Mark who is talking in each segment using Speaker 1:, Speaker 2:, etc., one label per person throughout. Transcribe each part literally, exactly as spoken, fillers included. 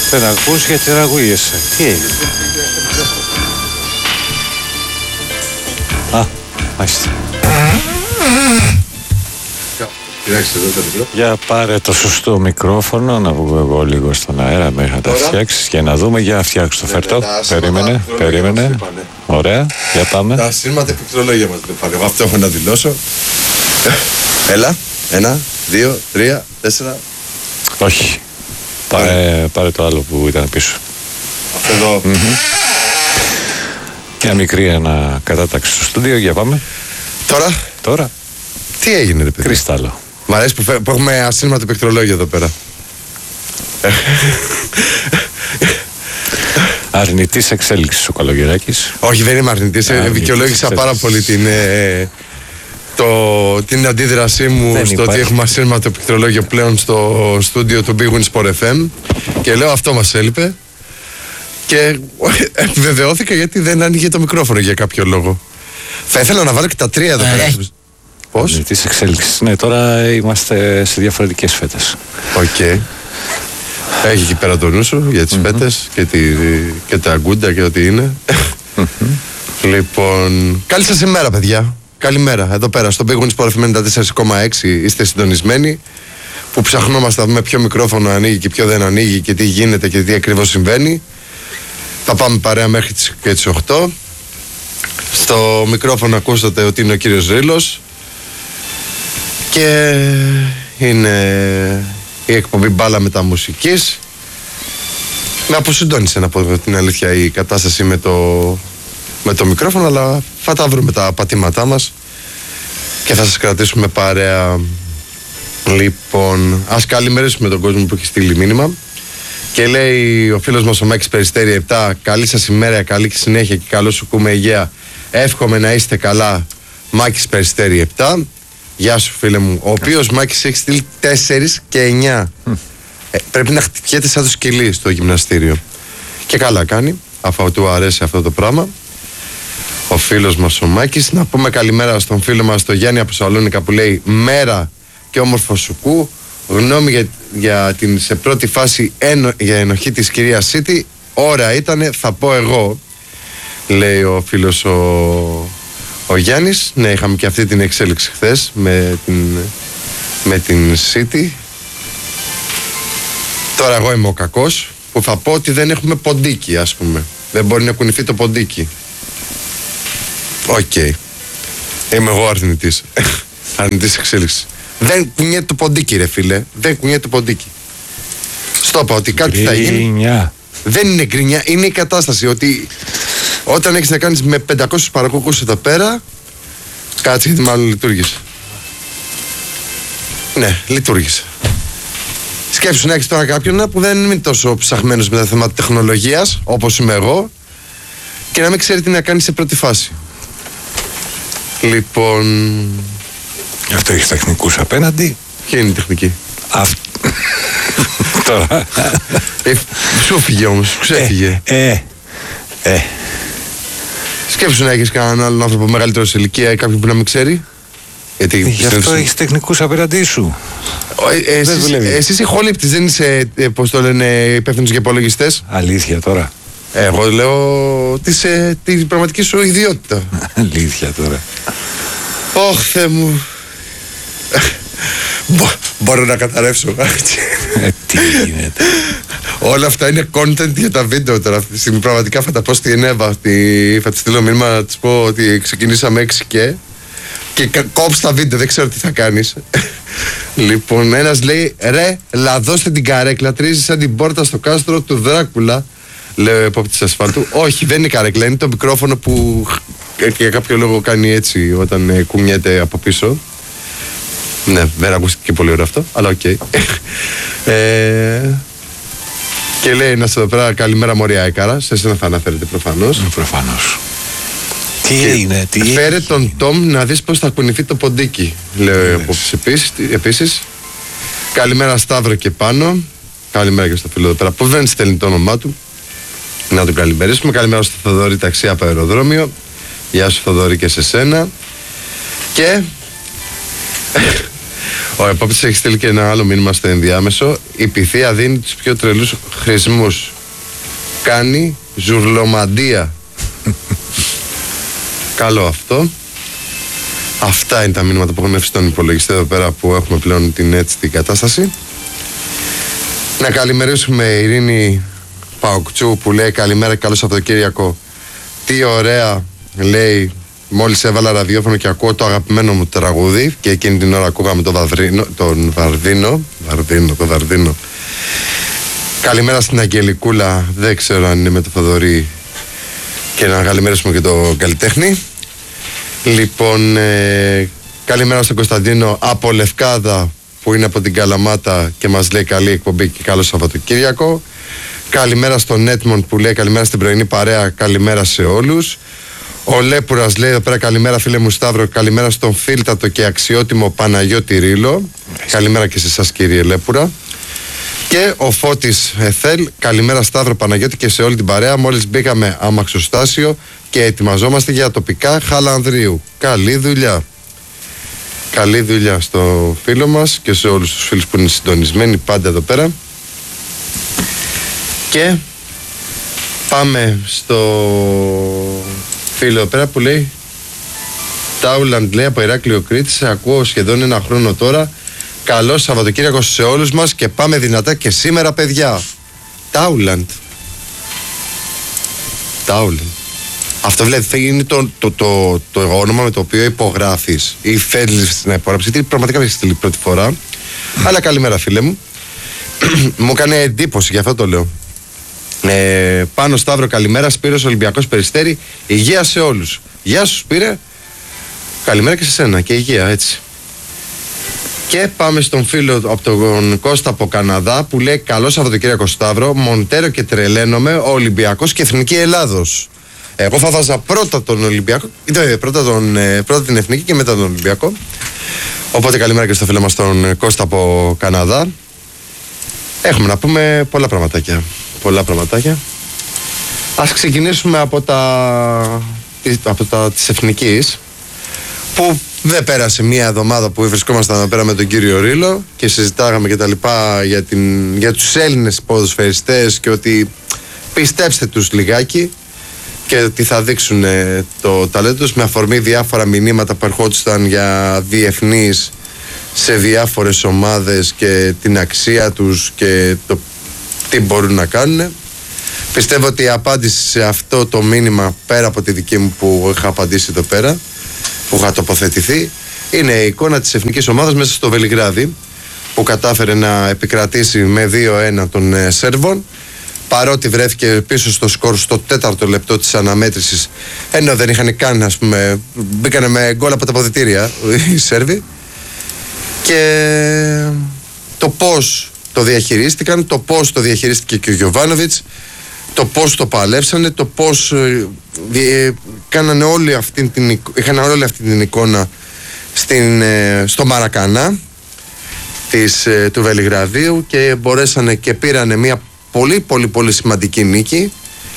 Speaker 1: Δεν ακούς γιατί δεν ακούγεσαι. Τι έγινε? Α, μάλιστα. Για πάρε το σωστό μικρόφωνο να βγω εγώ λίγο στον αέρα μέχρι να τα φτιάξεις και να δούμε. Για να φτιάξεις το φέρτο. Περίμενε, περίμενε. Ωραία, για πάμε.
Speaker 2: Τα σύρματα πληκτρολόγια μας δεν πάνε. Αυτό έχω να δηλώσω. Έλα, ένα, δύο, τρία, τέσσερα.
Speaker 1: Όχι. Πάρε, πάρε το άλλο που ήταν πίσω.
Speaker 2: Αυτό εδώ.
Speaker 1: Mm-hmm. Μια μικρή ανακατάταξη στο στούντιο, για πάμε.
Speaker 2: Τώρα.
Speaker 1: Τώρα.
Speaker 2: Τι έγινε ρε παιδί?
Speaker 1: Κρυστάλλο.
Speaker 2: Μ' αρέσει που, φε... που έχουμε ασύρματο πληκτρολόγιο εδώ πέρα.
Speaker 1: Αρνητής εξέλιξης ο Καλογεράκης.
Speaker 2: Όχι, δεν είμαι αρνητής. Δικαιολόγησα πάρα πολύ την, ε, το, την αντίδρασή μου δεν στο υπάρχει. Ότι έχουμε ασύρματο πληκτρολόγιο πλέον στο στούντιο του Big Win Sport εφ εμ. Και λέω αυτό μας έλειπε. Και επιβεβαιώθηκα γιατί δεν άνοιγε το μικρόφωνο για κάποιο λόγο. Θα ήθελα να βάλω και τα τρία εδώ πέρα. Πώς?
Speaker 1: Αρνητής εξέλιξης. Ναι, τώρα είμαστε σε διαφορετικές φέτες.
Speaker 2: Οκ. Okay. Έχει εκεί πέρα το νου σου για τις mm-hmm. φέτες και, τη, και τα γκούντα και ό,τι είναι. Mm-hmm. Λοιπόν, καλή σας ημέρα παιδιά. Καλημέρα. Εδώ πέρα στο Big Win Sport εφ εμ ενενήντα τέσσερα κόμμα έξι είστε συντονισμένοι. Που ψαχνόμαστε να δούμε ποιο μικρόφωνο ανοίγει και ποιο δεν ανοίγει και τι γίνεται και τι ακριβώς συμβαίνει. Θα πάμε παρέα μέχρι τις, και τις οκτώ. Στο μικρόφωνο ακούσατε ότι είναι ο κύριος Ρήλος. Και είναι η εκπομπή Μπάλα Μεταμουσικής. Με αποσυντώνησε να πω την αλήθεια η κατάσταση με το, με το μικρόφωνο, αλλά θα τα βρούμε τα πατήματά μας και θα σας κρατήσουμε παρέα. Λοιπόν, ας καλημερίσουμε τον κόσμο που έχει στείλει μήνυμα. Και λέει ο φίλος μας ο Μάκης Περιστέρη επτά, καλή σας ημέρα, καλή συνέχεια και καλό σου κούμε υγεία. Εύχομαι να είστε καλά. Μάκης Περιστέρη επτά. Γεια σου φίλε μου. Ο οποίος Μάκης έχει στείλει τέσσερα και εννιά. Mm. Ε, πρέπει να χτυπιέται σαν το σκυλί στο γυμναστήριο. Και καλά κάνει, αφού του αρέσει αυτό το πράγμα. Ο φίλος μας ο Μάκης. Να πούμε καλημέρα στον φίλο μας τον Γιάννη από Σαλόνικα που λέει μέρα και όμορφο σουκού. Γνώμη για, για την σε πρώτη φάση ενο, για ενοχή της κυρίας Σίτη. Ώρα ήτανε, θα πω εγώ. Λέει ο φίλος ο, ο Γιάννης. Ναι, είχαμε και αυτή την εξέλιξη χθες με την, με την City. Τώρα εγώ είμαι ο κακός που θα πω ότι δεν έχουμε ποντίκι, ας πούμε. Δεν μπορεί να κουνηθεί το ποντίκι. Οκ. Okay. Είμαι εγώ αρνητής. Αρνητής εξέλιξη. Δεν κουνιέται το ποντίκι ρε φίλε. Δεν κουνιέται το ποντίκι. Στο είπα ότι κάτι θα γίνει. Δεν είναι γκρινιά. Είναι η κατάσταση ότι όταν έχεις να κάνεις με πεντακόσιους παρακούκους εδώ πέρα, κάτσε γιατί μάλλον λειτουργήσε. Ναι, λειτουργήσε. Σκέψου να έχεις τώρα κάποιον που δεν είναι τόσο ψαχμένος με τα θέματα τεχνολογίας, όπως είμαι εγώ, και να μην ξέρει τι να κάνει σε πρώτη φάση. Λοιπόν...
Speaker 1: Αυτό έχεις τεχνικούς απέναντι.
Speaker 2: Ποια είναι η τεχνική?
Speaker 1: Αυτ... Τώρα...
Speaker 2: Ε, σου φύγε όμως, ξέφυγε.
Speaker 1: Ε, ε, ε.
Speaker 2: Σκέψου να έχεις κανέναν άλλον άνθρωπο μεγαλύτερο σε ηλικία ή κάποιον που να μην ξέρει. Γιατί
Speaker 1: γι' αυτό έχεις τεχνικούς απέναντί σου.
Speaker 2: Ε, ε, εσείς, εσείς ηχολήπτης, δεν είσαι, ε, πώς το λένε, υπεύθυνος για υπολογιστές.
Speaker 1: Αλήθεια τώρα.
Speaker 2: Ε, εγώ λέω τις, ε, την πραγματική σου ιδιότητα.
Speaker 1: Αλήθεια τώρα.
Speaker 2: Ωχ, Θεέ μου. Μπο, μπορώ να καταρρεύσω.
Speaker 1: Ε, τι γίνεται.
Speaker 2: Όλα αυτά είναι content για τα βίντεο τώρα. Αυτή τη στιγμή πραγματικά θα τα πω στην Εύα. Θα τη στείλω μήνυμα να της πω ότι ξεκινήσαμε έξι και και κόψει τα βίντεο, δεν ξέρω τι θα κάνεις. Λοιπόν, ένας λέει ρε, λαδώστε την καρέκλα, τρίζει σαν την πόρτα στο κάστρο του Δράκουλα. Λέει ο επόπτης ασφάλτου. Όχι, δεν είναι η καρέκλα, είναι το μικρόφωνο που για κάποιο λόγο κάνει έτσι όταν ε, κουνιέται από πίσω. Ναι, δεν ακούστηκε και πολύ ωραίο αυτό, αλλά οκ. Okay. ε, και λέει να σε εδώ πέρα καλημέρα μωρία Έκαρα. Σε εσένα θα αναφέρεται προφανώς.
Speaker 1: Ε, προφανώς. Τι έγινε, τι
Speaker 2: φέρε έγινε. Τον Τόμ να δεις πως θα κουνηθεί το ποντίκι. Λέω απόψε επίσης, επίσης. Καλημέρα Σταύρο και πάνω. Καλημέρα και στο φίλο εδώ πέρα που δεν στέλνει το όνομά του. Να τον καλημερίσουμε. Καλημέρα στο Θοδωρή ταξί από αεροδρόμιο. Γεια σου Θοδωρή και σε σένα. Και Ο επόπτης έχει στείλει και ένα άλλο μήνυμα στο ενδιάμεσο. Η Pythia δίνει τους πιο τρελούς χρησμούς. Κάνει ζουρλομαντία. Καλό αυτό. Αυτά είναι τα μήνυματα που έχουν έρθει στον υπολογιστή εδώ πέρα, που έχουμε πλέον την έτσι την κατάσταση. Να καλημερίσουμε Ειρήνη Παοκτσού που λέει καλημέρα και καλό Σαββατοκύριακο. Τι ωραία, λέει, μόλις έβαλα ραδιόφωνο και ακούω το αγαπημένο μου τραγούδι, και εκείνη την ώρα ακούγαμε τον Βαρδίνο, τον Βαρδίνο, Βαρδίνο, τον Βαρδίνο. Καλημέρα στην Αγγελικούλα, δεν ξέρω αν είναι με το Θοδωρή, και να καλημερίσουμε και τον καλλιτέχνη. Λοιπόν, ε, καλημέρα στον Κωνσταντίνο από Λευκάδα που είναι από την Καλαμάτα και μας λέει καλή εκπομπή και καλό Σαββατοκύριακο. Καλημέρα στον Έτμον που λέει καλημέρα στην πρωινή παρέα, καλημέρα σε όλους. Ο Λέπουρας λέει εδώ πέρα καλημέρα φίλε μου Σταύρο, καλημέρα στον φίλτατο και αξιότιμο Παναγιώτη Ρήλο. Καλημέρα και σε εσάς κύριε Λέπουρα. Και ο Φώτης Εθέλ, καλημέρα Σταύρο Παναγιώτη και σε όλη την παρέα. Μόλις μπήκαμε αμαξοστάσιο και ετοιμαζόμαστε για τοπικά Χαλανδρίου. Καλή δουλειά. Καλή δουλειά στο φίλο μας και σε όλους τους φίλους που είναι συντονισμένοι πάντα εδώ πέρα. Και πάμε στο φίλο εδώ πέρα που λέει Τάουλαντ, λέει από Ηράκλειο Κρήτη, σε ακούω σχεδόν ένα χρόνο τώρα. Καλό Σαββατοκύριακο σε όλους μας και πάμε δυνατά και σήμερα παιδιά. Τάουλαντ. Τάουλαντ. Αυτό δηλαδή είναι το, το, το, το όνομα με το οποίο υπογράφεις ή θέλεις να υπογράψεις, γιατί πραγματικά με έχεις στείλει πρώτη φορά. Αλλά καλημέρα φίλε μου. Μου έκανε εντύπωση, γι' αυτό το λέω. Ε, Πάνω Σταύρο καλημέρα, Σπύρος Ολυμπιακός Περιστέρι, υγεία σε όλους. Γεια σου Σπύρε. Καλημέρα και σε σένα και υγεία, έτσι. Και πάμε στον φίλο από τον Κώστα από Καναδά που λέει καλό Σαββατοκύριακο Σταύρο, Μοντέρο και τρελαίνομαι, ο Ολυμπιακός και Εθνική Ελλάδος. Εγώ θα βάζα πρώτα τον Ολυμπιακό, πρώτα, τον, πρώτα την Εθνική και μετά τον Ολυμπιακό. Οπότε καλημέρα και στο φίλο μας τον Κώστα από Καναδά. Έχουμε να πούμε πολλά πραγματάκια. Πολλά πραγματάκια. Ας ξεκινήσουμε από τα, από τα της Εθνικής, που δεν πέρασε μία εβδομάδα που βρισκόμασταν εδώ πέρα με τον κύριο Ρήλο και συζητάγαμε και τα λοιπά για, την, για τους Έλληνες ποδοσφαιριστές και ότι πιστέψτε τους λιγάκι και ότι θα δείξουν το ταλέντο τους, με αφορμή διάφορα μηνύματα που ερχόντουσαν για διεθνείς σε διάφορες ομάδες και την αξία τους και το τι μπορούν να κάνουν. Πιστεύω ότι η απάντηση σε αυτό το μήνυμα, πέρα από τη δική μου που είχα απαντήσει εδώ πέρα, που είχα τοποθετηθεί, είναι η εικόνα της εθνικής ομάδας μέσα στο Βελιγράδι, που κατάφερε να επικρατήσει με δύο ένα των ε, Σέρβων, παρότι βρέθηκε πίσω στο σκορ στο τέταρτο λεπτό της αναμέτρησης, ενώ δεν είχαν καν, ας πούμε, μπήκανε με γκολ από τα αποδυτήρια οι Σέρβοι. Και το πώς το διαχειρίστηκαν, το πώς το διαχειρίστηκε και ο Γιοβάνοβιτς, το πώς το παλέψανε, το πώς ε, κάνανε όλη αυτή την, είχαν όλη αυτή την εικόνα στην, ε, στο Μαρακανά της, ε, του Βελιγραδίου, και μπορέσανε και πήρανε μια πολύ πολύ πολύ σημαντική νίκη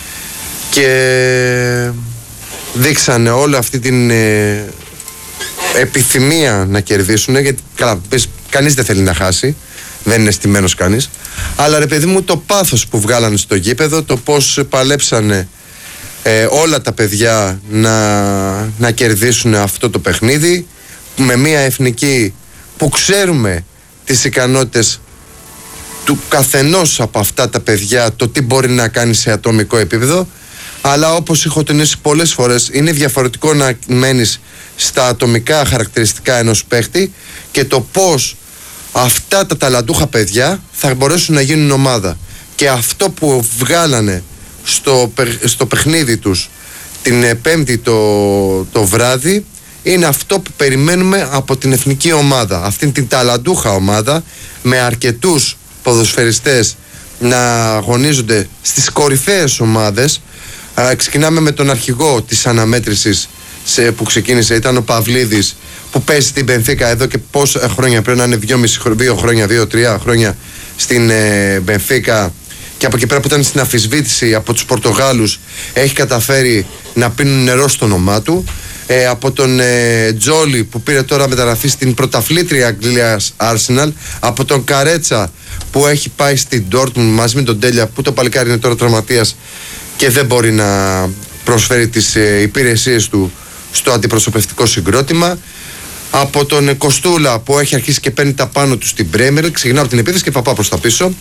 Speaker 2: και δείξανε όλη αυτή την ε, επιθυμία να κερδίσουν, γιατί καλά, πες, κανείς δεν θέλει να χάσει, δεν είναι στημένος κανείς, αλλά ρε παιδί μου, το πάθος που βγάλανε στο γήπεδο, το πως παλέψανε ε, όλα τα παιδιά να, να κερδίσουν αυτό το παιχνίδι, με μια εθνική που ξέρουμε τις ικανότητες του καθενός από αυτά τα παιδιά, το τι μπορεί να κάνει σε ατομικό επίπεδο, αλλά όπως έχω τονίσει πολλές φορές, είναι διαφορετικό να μένεις στα ατομικά χαρακτηριστικά ενός παίχτη και το πώς αυτά τα ταλαντούχα παιδιά θα μπορέσουν να γίνουν ομάδα. Και αυτό που βγάλανε στο, στο παιχνίδι τους την Πέμπτη το, το βράδυ είναι αυτό που περιμένουμε από την εθνική ομάδα, αυτήν την ταλαντούχα ομάδα με αρκετούς ποδοσφαιριστές να αγωνίζονται στις κορυφαίες ομάδες. Α, ξεκινάμε με τον αρχηγό της αναμέτρησης σε, που ξεκίνησε, ήταν ο Παυλίδης, που παίζει στην Μπενφίκα εδώ και πόσα χρόνια, πρέπει να είναι δύο χρόνια, δύο-τρία χρόνια στην ε, Μπενφίκα, και από εκεί πέρα που ήταν στην αφισβήτηση από τους Πορτογάλους έχει καταφέρει να πίνουν νερό στο όνομά του. ε, από τον ε, Τζόλι που πήρε τώρα μεταγραφή στην πρωταθλήτρια Αγγλίας Arsenal, από τον Καρέτσα που έχει πάει στην Dortmund μαζί με τον Τέλια, που το παλικάρι είναι τώρα τραυματίας και δεν μπορεί να προσφέρει τις ε, υπηρεσίες του στο αντιπροσωπευτικό συγκρότημα, από τον Κοστούλα που έχει αρχίσει και παίρνει τα πάνω του στην Πρέμιερ, ξεκινάω από την επίθεση και θα πάω προς τα πίσω,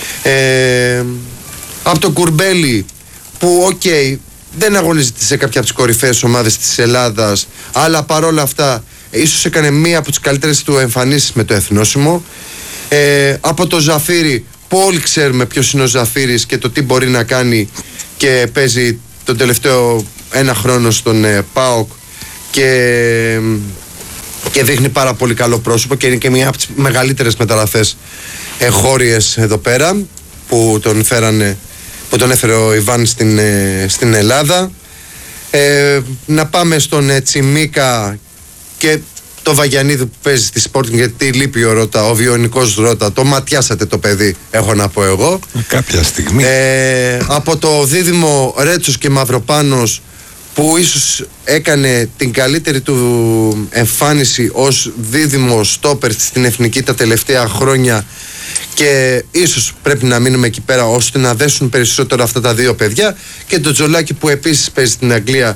Speaker 2: ε, από τον Κουρμπέλη που οκ, okay, δεν αγωνίζεται σε κάποια από τις κορυφαίες ομάδες της Ελλάδας, αλλά παρόλα αυτά ίσως έκανε μία από τις καλύτερες του εμφανίσεις με το εθνόσημο. Ε, από το Ζαφύρι που όλοι ξέρουμε ποιος είναι ο Ζαφύρης και το τι μπορεί να κάνει, και παίζει τον τελευταίο ένα χρόνο στον ε, ΠΑΟΚ και, και δείχνει πάρα πολύ καλό πρόσωπο και είναι και μία από τις μεγαλύτερες μεταγραφές εγχώριες εδώ πέρα που τον φέρανε, που τον έφερε ο Ιβάν στην, ε, στην Ελλάδα. Ε, να πάμε στον ε, Τσιμίκα και το Βαγιανίδη που παίζει στη Sporting, γιατί λείπει ο Ρώτα, ο βιονικός Ρώτα. Το ματιάσατε το παιδί, έχω να πω εγώ.
Speaker 1: Κάποια στιγμή.
Speaker 2: Ε, από το δίδυμο Ρέτσος και Μαυροπάνος που ίσως έκανε την καλύτερη του εμφάνιση ως δίδυμο στόπερ στην εθνική τα τελευταία χρόνια, και ίσως πρέπει να μείνουμε εκεί πέρα ώστε να δέσουν περισσότερο αυτά τα δύο παιδιά, και το Τζολάκι που επίσης παίζει στην Αγγλία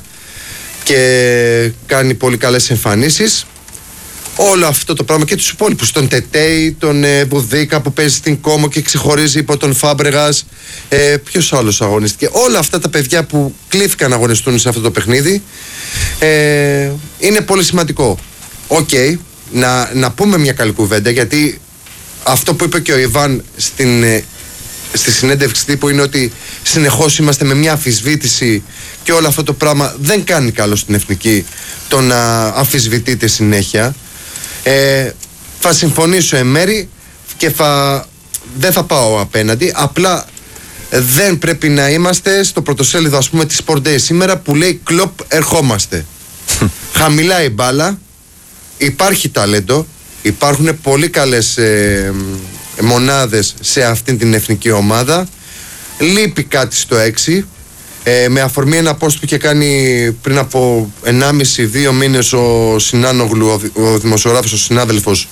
Speaker 2: και κάνει πολύ καλές εμφανίσεις. Όλο αυτό το πράγμα και τους υπόλοιπους, τον Τετέι, τον ε, Μπουδίκα που παίζει στην Κόμο και ξεχωρίζει υπό τον Φάμπρεγας, ε, ποιος άλλος αγωνίστηκε, όλα αυτά τα παιδιά που κλήθηκαν να αγωνιστούν σε αυτό το παιχνίδι, ε, είναι πολύ σημαντικό. Οκ, okay, να, να πούμε μια καλή κουβέντα, γιατί αυτό που είπε και ο Ιβάν στην, ε, στη συνέντευξη τύπου είναι ότι συνεχώς είμαστε με μια αμφισβήτηση και όλο αυτό το πράγμα δεν κάνει καλό στην εθνική το να αμφισβητείται συνέχεια. Ε, θα συμφωνήσω εν μέρη και θα, δεν θα πάω απέναντι, απλά δεν πρέπει να είμαστε στο πρωτοσέλιδο, ας πούμε, της Sport Day σήμερα που λέει Κλοπ ερχόμαστε. Χαμηλά η μπάλα, υπάρχει ταλέντο, υπάρχουν πολύ καλές ε, μονάδες σε αυτήν την εθνική ομάδα, λείπει κάτι στο έξι. Ε, με αφορμή ένα post που είχε κάνει πριν από ενάμιση δύο μήνες ο Συνάνογλου, ο, ο δημοσιογράφος, ο συνάδελφος,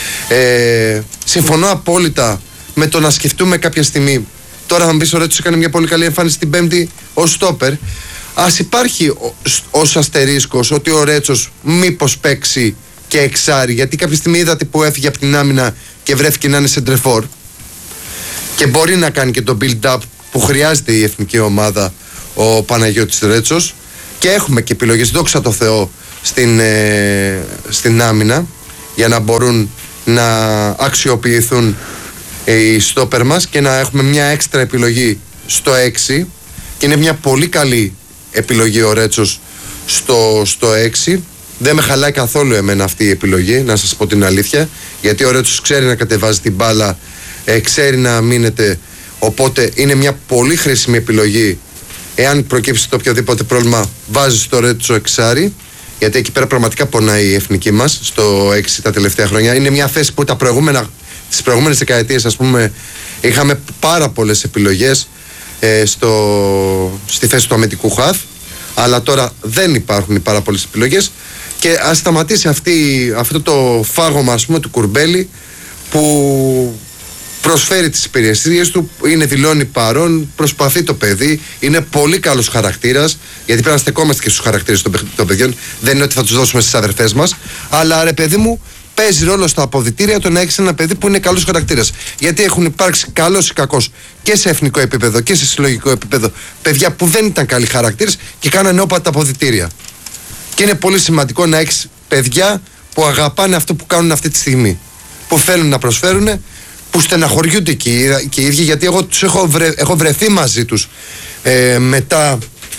Speaker 2: ε, συμφωνώ απόλυτα με το να σκεφτούμε κάποια στιγμή. Τώρα θα μου πεις ο Ρέτσος έκανε μια πολύ καλή εμφάνιση την Πέμπτη ως στόπερ. Ας υπάρχει ως αστερίσκος ότι ο Ρέτσος μήπως παίξει και εξάρι, γιατί κάποια στιγμή είδατε που έφυγε από την άμυνα και βρέθηκε να είναι σεντρεφόρ και μπορεί να κάνει και το build-up που χρειάζεται η εθνική ομάδα ο Παναγιώτης Ρέτσος, και έχουμε και επιλογές, δόξα τω Θεώ, στην, ε, στην άμυνα για να μπορούν να αξιοποιηθούν ε, οι στόπερ μας και να έχουμε μια έξτρα επιλογή στο έξι, και είναι μια πολύ καλή επιλογή ο Ρέτσος στο, στο έξι. Δεν με χαλάει καθόλου εμένα αυτή η επιλογή, να σας πω την αλήθεια, γιατί ο Ρέτσος ξέρει να κατεβάζει την μπάλα, ε, ξέρει να μείνεται, οπότε είναι μια πολύ χρήσιμη επιλογή. Εάν προκύψει το οποιοδήποτε πρόβλημα, βάζει το Ρέτσο εξάρι, γιατί εκεί πέρα πραγματικά πονάει η εθνική μας στο έξι τα τελευταία χρόνια. Είναι μια θέση που τα προηγούμενα, τις προηγούμενες δεκαετίες, ας πούμε, είχαμε πάρα πολλές επιλογές ε, στο, στη θέση του αμυντικού χαφ, αλλά τώρα δεν υπάρχουν πάρα πολλές επιλογές, και ας σταματήσει αυτή, αυτό το φάγωμα, ας πούμε, του Κουρμπέλη που προσφέρει τις υπηρεσίες του, είναι δηλώνει παρόν, προσπαθεί το παιδί, είναι πολύ καλός χαρακτήρας, γιατί πρέπει να στεκόμαστε και στους χαρακτήρες των, των παιδιών, δεν είναι ότι θα τους δώσουμε στις αδερφές μας, αλλά ρε παιδί μου, παίζει ρόλο στα αποδυτήρια το να έχεις ένα παιδί που είναι καλός χαρακτήρας, γιατί έχουν υπάρξει καλός ή κακός και σε εθνικό επίπεδο και σε συλλογικό επίπεδο παιδιά που δεν ήταν καλοί χαρακτήρες και κάνανε όπα τα αποδυτήρια, και είναι πολύ σημαντικό να έχεις παιδιά που αγαπάνε αυτό που κάνουν αυτή τη στιγμή, που θέλουν να προσφέρουν, που στεναχωριούνται και οι, και οι ίδιοι, γιατί εγώ τους έχω, βρε, έχω βρεθεί μαζί τους ε, μετά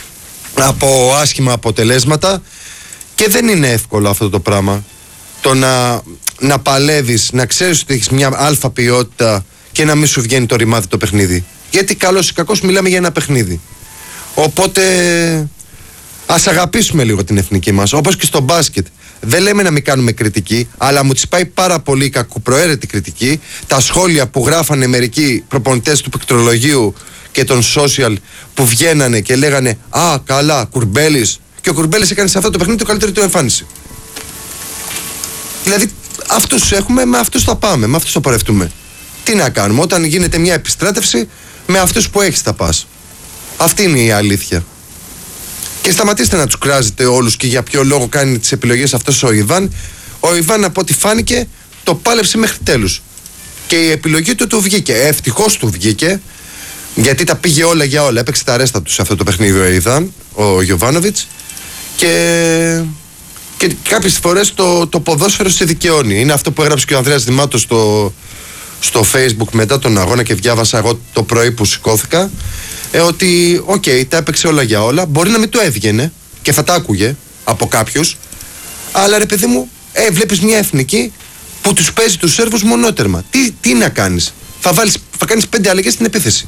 Speaker 2: από άσχημα αποτελέσματα, και δεν είναι εύκολο αυτό το πράγμα, το να, να παλεύεις, να ξέρεις ότι έχεις μια αλφα ποιότητα και να μην σου βγαίνει το ρημάδι το παιχνίδι, γιατί καλώς ή κακώς μιλάμε για ένα παιχνίδι. Οπότε ας αγαπήσουμε λίγο την εθνική μας, όπως και στο μπάσκετ. Δεν λέμε να μην κάνουμε κριτική, αλλά μου τσιπάει πάρα πολύ η κακοπροαίρετη κριτική. Τα σχόλια που γράφανε μερικοί προπονητές του πληκτρολογίου και των social που βγαίνανε και λέγανε «Α, καλά, Κουρμπέλης, και ο Κουρμπέλης έκανε σε αυτό το παιχνίδι το καλύτερο του εμφάνιση. Δηλαδή, αυτούς έχουμε, με αυτούς θα πάμε, με αυτούς θα πορευτούμε. Τι να κάνουμε, όταν γίνεται μια επιστράτευση, με αυτούς που έχεις θα πας. Αυτή είναι η αλήθεια. Και σταματήστε να τους κράζετε όλους και για ποιο λόγο κάνει τις επιλογές αυτός ο Ιβάν. Ο Ιβάν, από ό,τι φάνηκε, το πάλεψε μέχρι τέλους. Και η επιλογή του του βγήκε. Ευτυχώς του βγήκε, γιατί τα πήγε όλα για όλα. Έπαιξε τα ρέστα του σε αυτό το παιχνίδι ο Ιβάν, ο Γιοβάνοβιτς. Και, και κάποιες φορές το, το ποδόσφαιρο σε δικαιώνει. Είναι αυτό που έγραψε και ο Ανδρέας Δημάτος στο, στο Facebook μετά τον αγώνα και διάβασα εγώ το πρωί που σηκώθηκα. Ε, ότι, οκ, okay, τα έπαιξε όλα για όλα. Μπορεί να μην το έβγαινε και θα τα άκουγε από κάποιους. Αλλά ρε παιδί μου, ε, βλέπεις μια εθνική που τους παίζει τους Σέρβους μονότερμα. Τι, τι να κάνεις, θα, βάλεις, θα κάνεις πέντε αλλαγές στην επίθεση.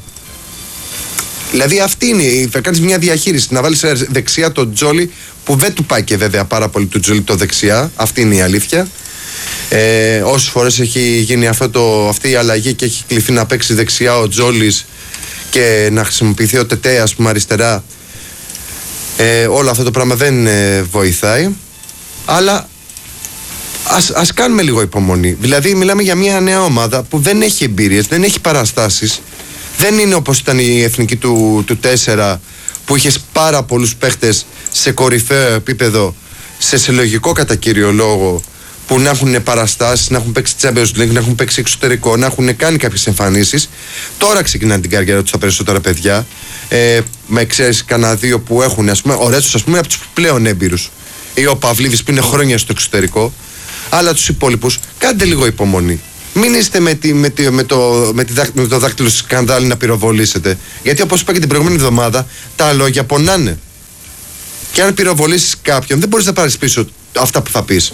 Speaker 2: Δηλαδή αυτή είναι, θα κάνεις μια διαχείριση. Να βάλεις δεξιά τον Τζόλι, που δεν του πάει και βέβαια πάρα πολύ του Τζόλι το δεξιά. Αυτή είναι η αλήθεια. Ε, όσες φορές έχει γίνει αυτό το, αυτή η αλλαγή και έχει κληθεί να παίξει δεξιά ο Τζόλις και να χρησιμοποιηθεί ο Τετέ, ας πούμε, αριστερά, ε, όλο αυτό το πράγμα δεν ε, βοηθάει. Αλλά ας, ας κάνουμε λίγο υπομονή. Δηλαδή μιλάμε για μια νέα ομάδα που δεν έχει εμπειρίες, δεν έχει παραστάσεις. Δεν είναι όπως ήταν η εθνική του, του τέσσερα, που είχες πάρα πολλούς παίχτες σε κορυφαίο επίπεδο, σε συλλογικό κατά κύριο λόγο, που να έχουν παραστάσεις, να έχουν παίξει Champions League, να έχουν παίξει εξωτερικό, να έχουν κάνει κάποιες εμφανίσεις. Τώρα ξεκινάνε την καριέρα τους τα περισσότερα παιδιά, ε, με εξαίρεση κανένα δύο που έχουν, ας πούμε, ο Ρέτσος, ας πούμε, από τους πλέον έμπειρους, ή ο Παυλίδης που είναι χρόνια στο εξωτερικό. Αλλά τους υπόλοιπους, κάντε λίγο υπομονή. Μην είστε με, τη, με, τη, με, το, με, τη, με το δάκτυλο στη σκανδάλη να πυροβολήσετε. Γιατί όπως είπα και την προηγούμενη εβδομάδα, τα λόγια πονάνε. Και αν πυροβολήσεις κάποιον, δεν μπορείς να πάρεις πίσω αυτά που θα πεις.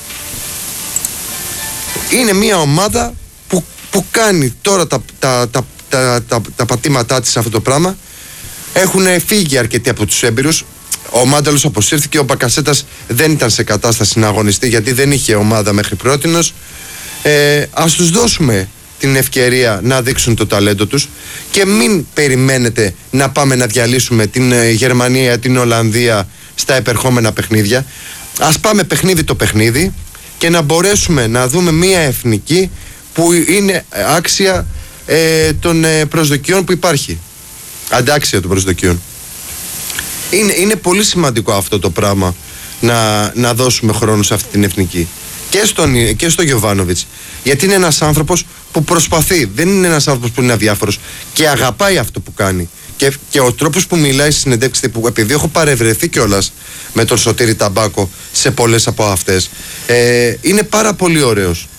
Speaker 2: Είναι μια ομάδα που, που κάνει τώρα τα, τα, τα, τα, τα, τα πατήματά της σε αυτό το πράγμα. Έχουν φύγει αρκετοί από τους έμπειρους. Ο Μάνταλος αποσύρθηκε, ο Μπακασέτας δεν ήταν σε κατάσταση να αγωνιστεί γιατί δεν είχε ομάδα μέχρι πρότινος. Ε, ας τους δώσουμε την ευκαιρία να δείξουν το ταλέντο τους και μην περιμένετε να πάμε να διαλύσουμε την ε, Γερμανία, την Ολλανδία στα επερχόμενα παιχνίδια. Ας πάμε παιχνίδι το παιχνίδι και να μπορέσουμε να δούμε μια εθνική που είναι άξια ε, των ε, προσδοκιών που υπάρχει. Αντάξια των προσδοκιών. Είναι, είναι πολύ σημαντικό αυτό το πράγμα, να, να δώσουμε χρόνο σε αυτή την εθνική. Και στον, και στο Γιοβάνοβιτς. Γιατί είναι ένας άνθρωπος που προσπαθεί. Δεν είναι ένας άνθρωπος που είναι αδιάφορος και αγαπάει αυτό που κάνει. Και, και ο τρόπος που μιλάει στις συνεντεύξεις, που επειδή έχω παρευρεθεί κιόλας με τον Σωτήρη Ταμπάκο σε πολλές από αυτές, ε, είναι πάρα πολύ ωραίος.